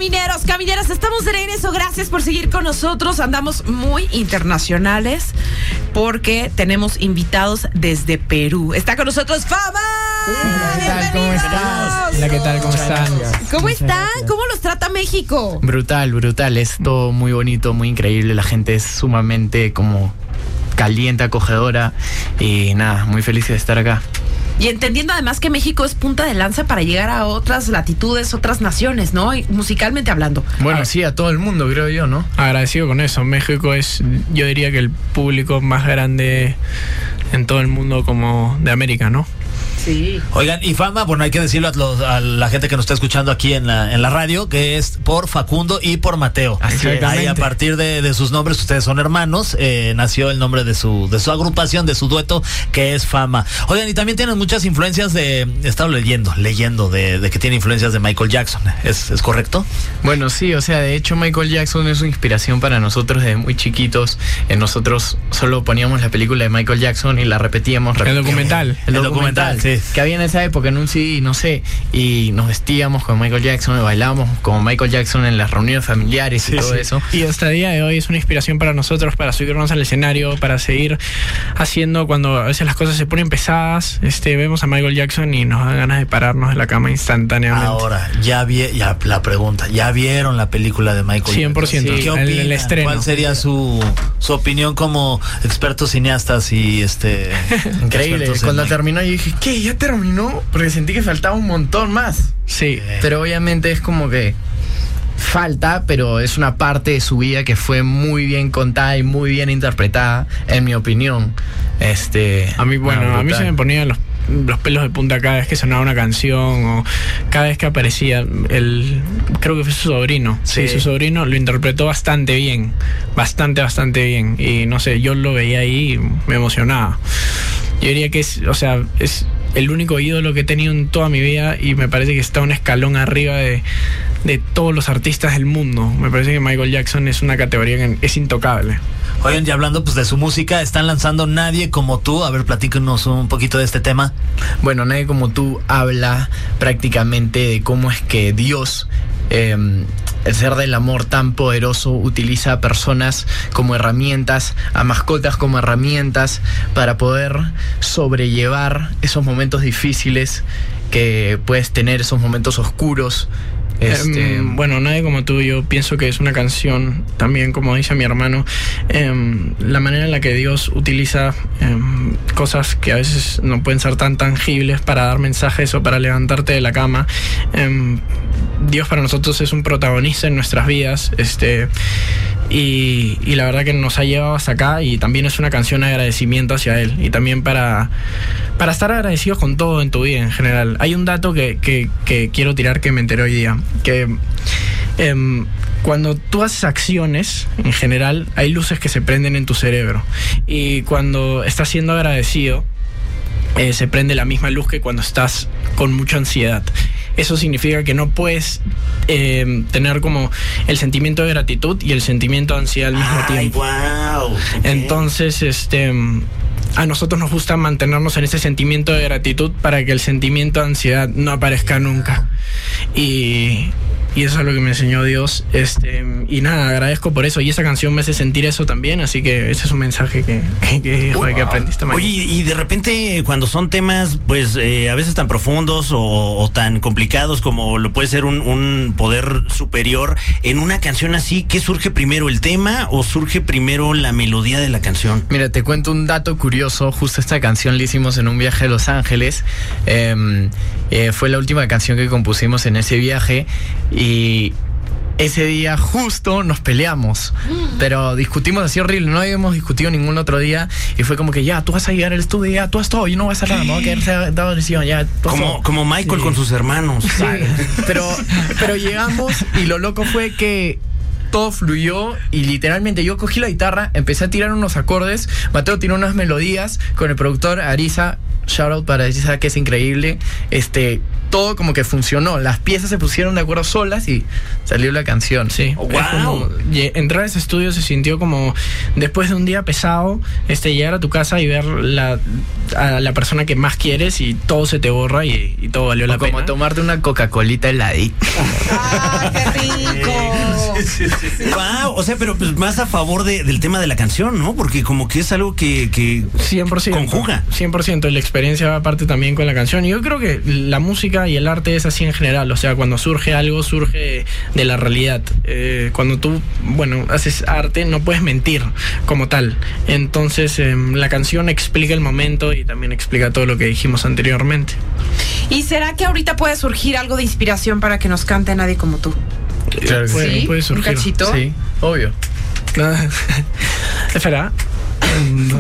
Camineros, camineras, estamos de regreso. Gracias por seguir con nosotros. Andamos muy internacionales porque tenemos invitados desde Perú. Está con nosotros Fama. ¿Qué tal? ¿Cómo estás? Hola, ¿qué tal? ¿Cómo están? ¿Cómo están? ¿Cómo los trata México? Brutal, brutal. Es todo muy bonito, muy increíble. La gente es sumamente como caliente, acogedora. Y nada, muy feliz de estar acá. Y entendiendo además que México es punta de lanza para llegar a otras latitudes, otras naciones, ¿no? Y musicalmente hablando. Bueno, sí, a todo el mundo, creo yo, ¿no? Agradecido con eso. México es, yo diría que el público más grande en todo el mundo como de América, ¿no? Sí. Oigan, y Fama, bueno, hay que decirlo a la gente que nos está escuchando aquí en la radio, que es por Facundo y por Mateo. Ahí a partir de sus nombres, ustedes son hermanos, nació el nombre de su agrupación, de su dueto, que es Fama. Oigan, y también tienen muchas influencias he estado leyendo de que tiene influencias de Michael Jackson, ¿es correcto? Bueno, sí, o sea, de hecho Michael Jackson es una inspiración para nosotros desde muy chiquitos. Nosotros solo poníamos la película de Michael Jackson y la repetíamos. El documental, sí. Que había en esa época en un CD, no sé, y nos vestíamos con Michael Jackson y bailábamos como Michael Jackson en las reuniones familiares y todo eso. Y hasta el día de hoy es una inspiración para nosotros, para subirnos al escenario, para seguir haciendo cuando a veces las cosas se ponen pesadas. Vemos a Michael Jackson y nos dan ganas de pararnos de la cama instantáneamente. Ahora, ya la pregunta, ¿ya vieron la película de Michael Jackson? 100%. Sí. ¿Qué opinan? El estreno. ¿Cuál sería su opinión como expertos cineastas y Increíble. Cuando terminó yo dije, ¿qué? ¿Ya terminó? Porque sentí que faltaba un montón más. Sí. Pero obviamente es como que falta, pero es una parte de su vida que fue muy bien contada y muy bien interpretada, en mi opinión. A mí se me ponían los pelos de punta cada vez que sonaba una canción o cada vez que aparecía creo que fue su sobrino. Sí, su sobrino lo interpretó bastante bien, bastante bien, y no sé, yo lo veía ahí y me emocionaba. Yo diría que es el único ídolo que he tenido en toda mi vida y me parece que está un escalón arriba de todos los artistas del mundo. Me parece que Michael Jackson es una categoría que es intocable. Oigan, y hablando pues de su música, están lanzando Nadie Como Tú. A ver, platícanos un poquito de este tema. Bueno, Nadie Como Tú habla prácticamente de cómo es que Dios, el ser del amor tan poderoso, utiliza a personas como herramientas, a mascotas como herramientas para poder sobrellevar esos momentos difíciles que puedes tener, esos momentos oscuros. Bueno, Nadie Como Tú, yo pienso que es una canción también, como dice mi hermano, la manera en la que Dios utiliza cosas que a veces no pueden ser tan tangibles para dar mensajes o para levantarte de la cama. Dios para nosotros es un protagonista en nuestras vidas, y la verdad que nos ha llevado hasta acá, y también es una canción de agradecimiento hacia Él, y también para estar agradecidos con todo en tu vida en general. Hay un dato que quiero tirar que me enteré hoy día, que cuando tú haces acciones, en general, hay luces que se prenden en tu cerebro, y cuando estás siendo agradecido, se prende la misma luz que cuando estás con mucha ansiedad. Eso significa que no puedes tener como el sentimiento de gratitud y el sentimiento de ansiedad al mismo tiempo. Wow, okay. Entonces, a nosotros nos gusta mantenernos en ese sentimiento de gratitud para que el sentimiento de ansiedad no aparezca nunca. Y eso es lo que me enseñó Dios. Y nada, agradezco por eso. Y esa canción me hace sentir eso también. Así que ese es un mensaje que aprendiste mañana. Oye, y de repente cuando son temas, pues a veces tan profundos o tan complicados como lo puede ser un poder superior, en una canción así, ¿qué surge primero, el tema o surge primero la melodía de la canción? Mira, te cuento un dato curioso. Justo esta canción la hicimos en un viaje a Los Ángeles. Fue la última canción que compusimos en ese viaje. Y ese día justo nos peleamos, pero discutimos así horrible, no habíamos discutido ningún otro día, y fue como que ya, tú vas a llegar al estudio, ya, tú haz todo, yo no voy a hacer nada, me voy a quedar dado decisión, ya, como Michael, sí, con sus hermanos. Sí. Pero llegamos, y lo loco fue que todo fluyó, y literalmente yo cogí la guitarra, empecé a tirar unos acordes, Mateo tiró unas melodías con el productor Arisa, shout out para Arisa, que es increíble. Todo como que funcionó, las piezas se pusieron de acuerdo solas y salió la canción. Sí, wow. Entrar a ese estudio se sintió como después de un día pesado, llegar a tu casa y ver a la persona que más quieres y todo se te borra y todo valió la pena. Como tomarte una Coca-Colita heladita. ¡Ay, qué rico! Wow, o sea, pero pues más a favor del tema de la canción, ¿no? Porque como que es algo que 100%. Conjuga. 100%. La experiencia va aparte también con la canción. Y yo creo que la música y el arte es así en general. O sea, cuando surge algo, surge de la realidad. Cuando tú, haces arte, no puedes mentir como tal. Entonces, la canción explica el momento y también explica todo lo que dijimos anteriormente. ¿Y será que ahorita puede surgir algo de inspiración para que nos cante Nadie como tú? Claro que Puede surgir. ¿Un cachito? Sí, obvio. Espera.